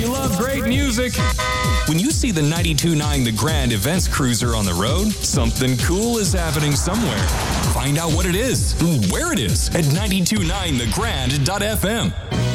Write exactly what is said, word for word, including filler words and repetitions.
love great music. When you see the ninety-two point nine The Grand Events Cruiser on the road, something cool is happening somewhere. Find out what it is, where it is at ninety-two point nine the grand dot f m.